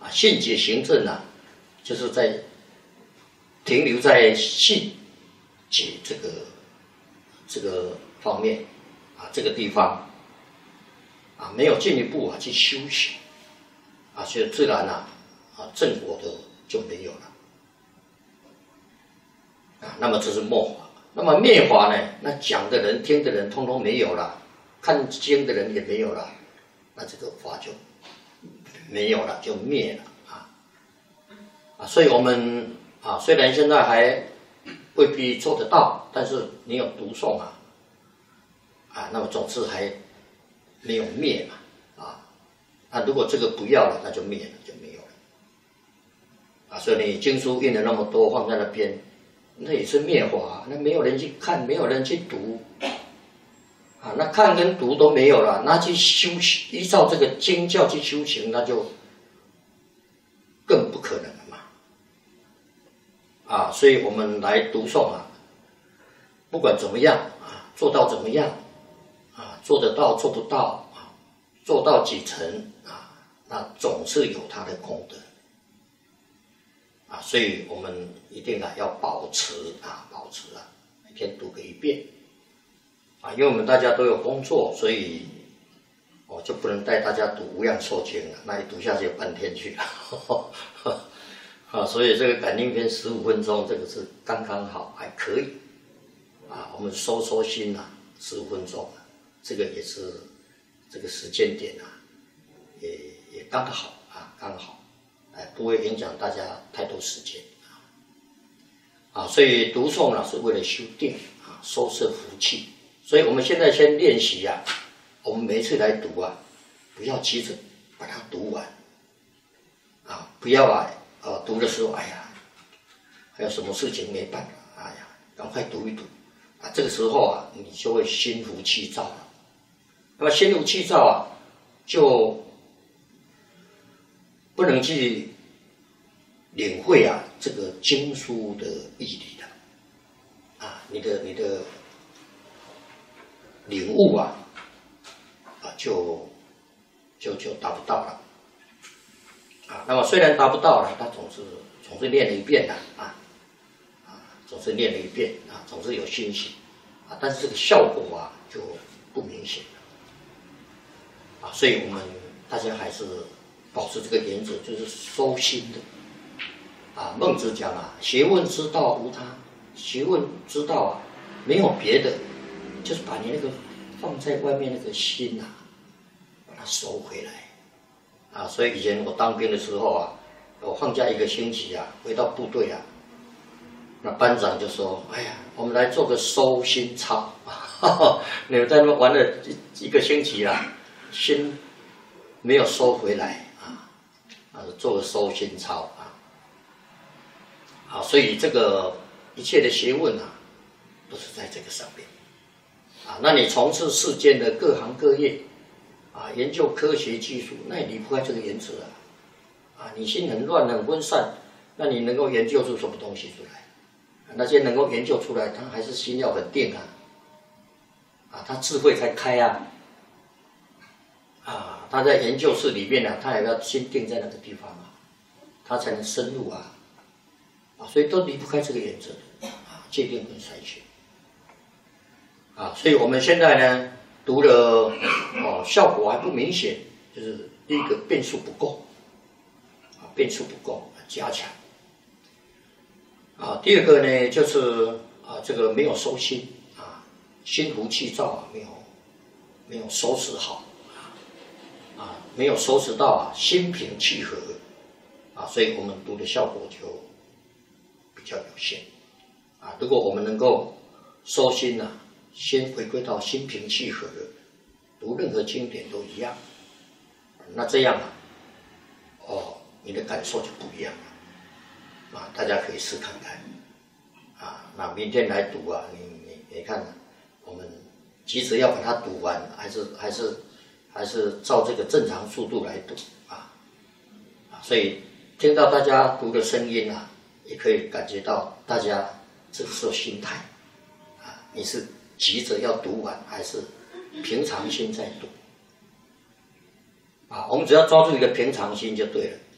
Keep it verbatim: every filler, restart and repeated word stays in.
啊，信解行证啊，就是在停留在信解这个这个方面啊，这个地方啊，没有进一步啊去修行啊，所以自然啊啊正果的就没有了啊。那么这是末法，那么灭法呢？那讲的人、听的人，通通没有了，看经的人也没有了，那这个法就没有了，就灭了啊啊！所以我们啊，虽然现在还未必做得到，但是你有读诵啊啊，那么总是还没有灭嘛啊。那如果这个不要了，那就灭了，就没有了啊。所以你经书印了那么多放在那边，那也是灭法，那没有人去看，没有人去读。啊，那看跟读都没有了，那去修行，依照这个经教去修行，那就更不可能了嘛。啊，所以我们来读诵啊，不管怎么样啊，做到怎么样啊，做得到做不到啊，做到几成啊，那总是有它的功德啊，所以我们一定啊要保持啊，保持啊，每天读个一遍。啊，因为我们大家都有工作，所以我就不能带大家读《无量寿经》了，那一读下去有半天去了。啊，所以这个感应篇十五分钟，这个是刚刚好，还可以。啊，我们收收心啊，十五分钟，这个也是这个时间点啊，也也刚好啊，刚好，哎，不会影响大家太多时间啊。啊，所以读诵呢是为了修定啊，收摄福气。所以我们现在先练习啊，我们每一次来读啊，不要急着把它读完，啊，不要啊，呃，读的时候，哎呀，还有什么事情没办法，哎呀，赶快读一读，啊，这个时候啊，你就会心浮气躁了。那么心浮气躁啊，就不能去领会啊这个经书的义理了，啊，你的你的。领悟啊，啊，就就就达不到了，啊，那么虽然达不到了，他总是总是念了一遍的啊，啊，总是念了一遍啊，总是有欣喜啊，但是这个效果啊就不明显了，啊，所以我们大家还是保持这个原则，就是收心的，啊，孟子讲啊，学问之道无他，学问之道啊，没有别的。就是把你那个放在外面那个心啊，把它收回来啊！所以以前我当兵的时候啊，我放假一个星期啊，回到部队啊，那班长就说：“哎呀，我们来做个收心操啊！你们在那玩了一个星期了，心没有收回来啊，啊，做个收心操啊！啊，所以这个一切的学问啊，都是在这个上面。”啊，那你从事世间的各行各业，啊，研究科学技术，那也离不开这个原则啊。啊，你心很乱很分散，那你能够研究出什么东西出来？啊、那些能够研究出来，他还是心要很定啊，啊，他智慧才开啊，啊，他在研究室里面呢、啊，他也要心定在那个地方啊，他才能深入啊，啊，所以都离不开这个原则啊，界定跟筛选。啊，所以我们现在呢读了哦，效果还不明显，就是第一个变数不够，啊，变数不够，加强。啊，第二个呢就是啊，这个没有收心啊，心浮气躁啊，没有没有收拾好啊，啊，没有收拾到啊，心平气和啊，所以我们读的效果就比较有限啊。如果我们能够收心啊。先回归到心平气和的，读任何经典都一样，那这样啊，哦，你的感受就不一样了，啊，大家可以试看看，啊，那明天来读啊，你你你看，我们急着要把它读完，还是还是还是照这个正常速度来读啊，啊，所以听到大家读的声音啊，也可以感觉到大家这个时候心态，啊，你是。急着要读完，还是平常心在读啊？我们只要抓住一个平常心就对了